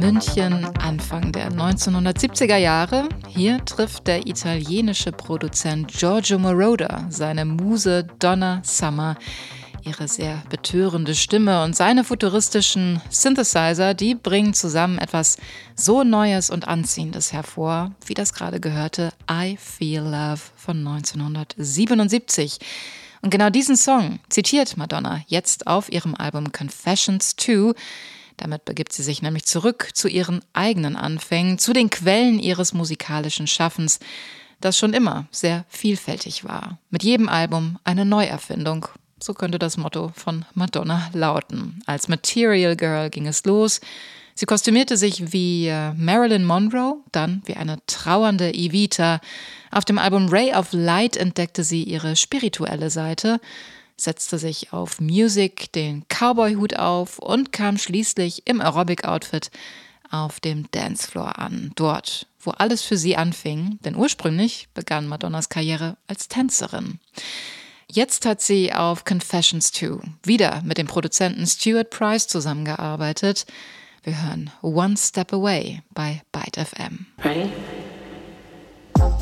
München, Anfang der 1970er Jahre. Hier trifft der italienische Produzent Giorgio Moroder seine Muse Donna Summer. Ihre sehr betörende Stimme und seine futuristischen Synthesizer, die bringen zusammen etwas so Neues und Anziehendes hervor, wie das gerade gehörte I Feel Love von 1977. Und genau diesen Song zitiert Madonna jetzt auf ihrem Album Confessions 2. Damit begibt sie sich nämlich zurück zu ihren eigenen Anfängen, zu den Quellen ihres musikalischen Schaffens, das schon immer sehr vielfältig war. Mit jedem Album eine Neuerfindung. So könnte das Motto von Madonna lauten. Als Material Girl ging es los. Sie kostümierte sich wie Marilyn Monroe, dann wie eine trauernde Evita. Auf dem Album Ray of Light entdeckte sie ihre spirituelle Seite, setzte sich auf Music den Cowboy-Hut auf und kam schließlich im Aerobic-Outfit auf dem Dancefloor an. Dort, wo alles für sie anfing, denn ursprünglich begann Madonnas Karriere als Tänzerin. Jetzt hat sie auf Confessions 2 wieder mit dem Produzenten Stuart Price zusammengearbeitet. Wir hören One Step Away bei Byte FM. Ready?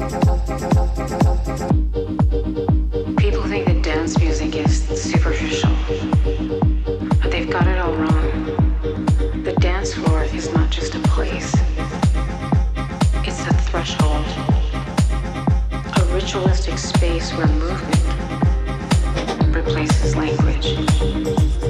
People think that dance music is superficial.